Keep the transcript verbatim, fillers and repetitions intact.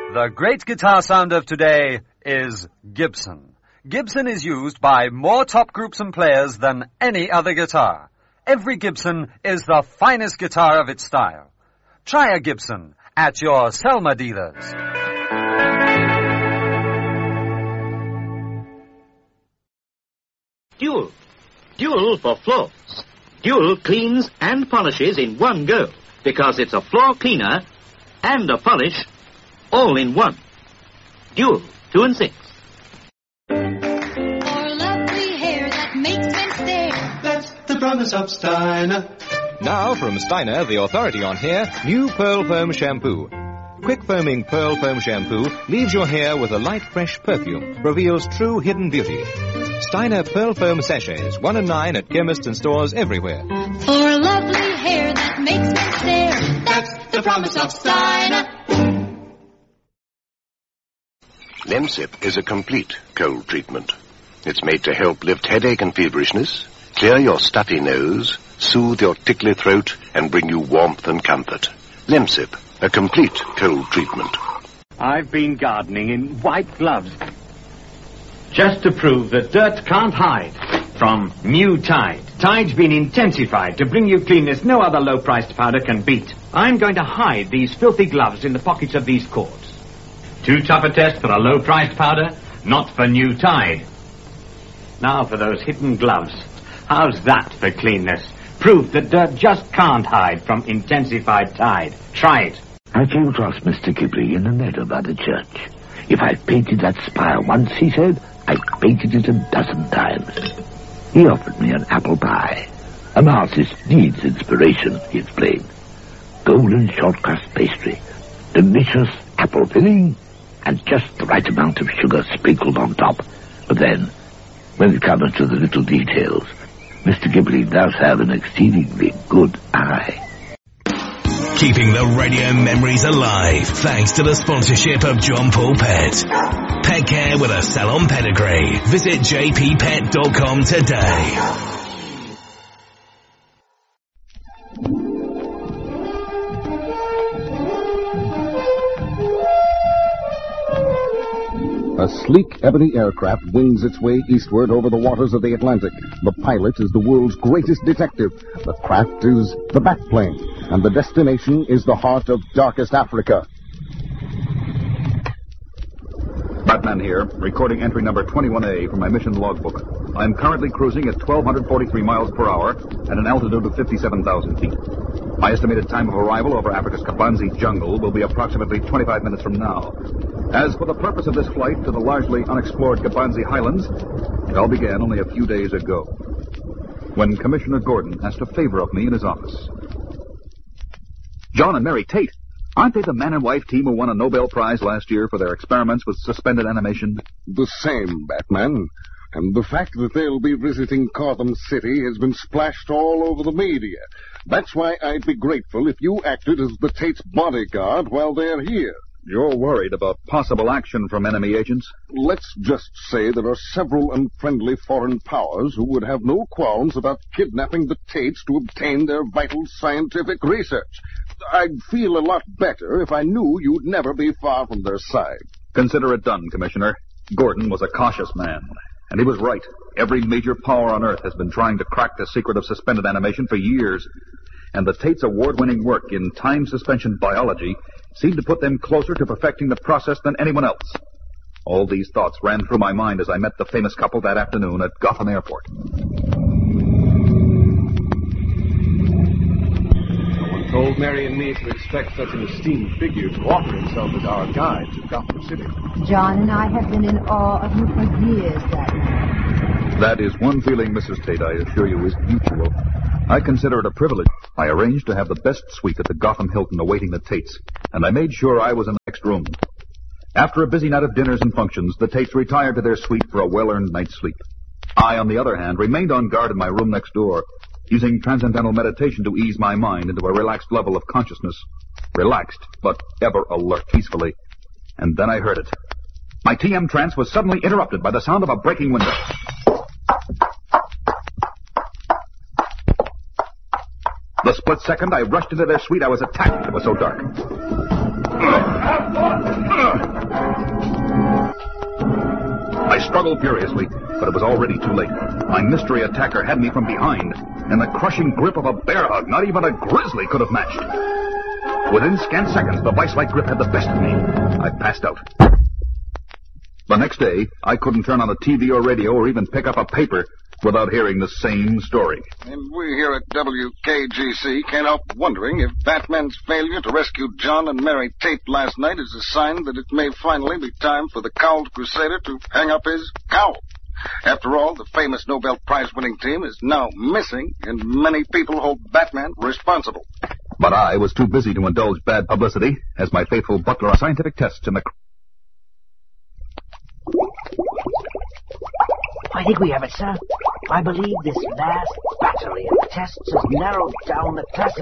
The great guitar sound of today is Gibson. Gibson is used by more top groups and players than any other guitar. Every Gibson is the finest guitar of its style. Try a Gibson at your Selma dealers. Dual. Dual for floors. Dual cleans and polishes in one go because it's a floor cleaner and a polish all in one. Dual, two and six. For lovely hair that makes men stare. That's the promise of Steiner. Now from Steiner, the authority on hair, new Pearl Foam Shampoo. Quick foaming Pearl Foam Shampoo leaves your hair with a light, fresh perfume, reveals true hidden beauty. Steiner Pearl Foam Sachets, one and nine at chemists and stores everywhere. For lovely hair that makes men stare. That's the promise of Steiner. Lemsip is a complete cold treatment. It's made to help lift headache and feverishness, clear your stuffy nose, soothe your tickly throat, and bring you warmth and comfort. Lemsip, a complete cold treatment. I've been gardening in white gloves just to prove that dirt can't hide from new Tide. Tide's been intensified to bring you cleanness no other low-priced powder can beat. I'm going to hide these filthy gloves in the pockets of these cords. Too tough a test for a low-priced powder, not for new Tide. Now for those hidden gloves. How's that for cleanness? Proof that dirt just can't hide from intensified Tide. Try it. I came across Mister Ghibli in a meadow by the church. If I painted that spire once, he said, I painted it a dozen times. He offered me an apple pie. An artist needs inspiration, he explained. Golden short-crust pastry, delicious apple filling, and just the right amount of sugar sprinkled on top. But then, when it comes to the little details, Mister Ghibli does have an exceedingly good eye. Keeping the radio memories alive thanks to the sponsorship of John Paul Pet. Pet care with a salon pedigree. Visit j p pet dot com today. A sleek ebony aircraft wings its way eastward over the waters of the Atlantic. The pilot is the world's greatest detective. The craft is the Batplane, and the destination is the heart of darkest Africa. Batman here, recording entry number twenty-one A from my mission logbook. I'm currently cruising at twelve forty-three miles per hour at an altitude of fifty-seven thousand feet. My estimated time of arrival over Africa's Kabanzi jungle will be approximately twenty-five minutes from now. As for the purpose of this flight to the largely unexplored Kabanzi Highlands, it all began only a few days ago, when Commissioner Gordon asked a favor of me in his office. John and Mary Tate, aren't they the man and wife team who won a Nobel Prize last year for their experiments with suspended animation? The same, Batman. And the fact that they'll be visiting Gotham City has been splashed all over the media. That's why I'd be grateful if you acted as the Tate's bodyguard while they're here. You're worried about possible action from enemy agents? Let's just say there are several unfriendly foreign powers who would have no qualms about kidnapping the Tates to obtain their vital scientific research. I'd feel a lot better if I knew you'd never be far from their side. Consider it done, Commissioner. Gordon was a cautious man, and he was right. Every major power on Earth has been trying to crack the secret of suspended animation for years. And the Tate's award-winning work in time suspension biology seemed to put them closer to perfecting the process than anyone else. All these thoughts ran through my mind as I met the famous couple that afternoon at Gotham Airport. No one told Mary and me to expect such an esteemed figure to offer himself as our guide to Gotham City. John and I have been in awe of you for years, Batman. That is one feeling, Missus Tate, I assure you, is mutual. I consider it a privilege. I arranged to have the best suite at the Gotham Hilton awaiting the Tates, and I made sure I was in the next room. After a busy night of dinners and functions, the Tates retired to their suite for a well-earned night's sleep. I, on the other hand, remained on guard in my room next door, using transcendental meditation to ease my mind into a relaxed level of consciousness. Relaxed, but ever alert peacefully. And then I heard it. My T M trance was suddenly interrupted by the sound of a breaking window. The split second I rushed into their suite, I was attacked. It was so dark. struggled furiously, but it was already too late. My mystery attacker had me from behind, and the crushing grip of a bear hug not even a grizzly could have matched. Within scant seconds, the vice-like grip had the best of me. I passed out. The next day, I couldn't turn on a T V or radio or even pick up a paper without hearing the same story. And we here at W K G C can't help wondering if Batman's failure to rescue John and Mary Tate last night is a sign that it may finally be time for the Cowled Crusader to hang up his cowl. After all, the famous Nobel Prize-winning team is now missing, and many people hold Batman responsible. But I was too busy to indulge bad publicity as my faithful butler on scientific tests in the... I think we have it, sir. I believe this vast battery of tests has narrowed down the classification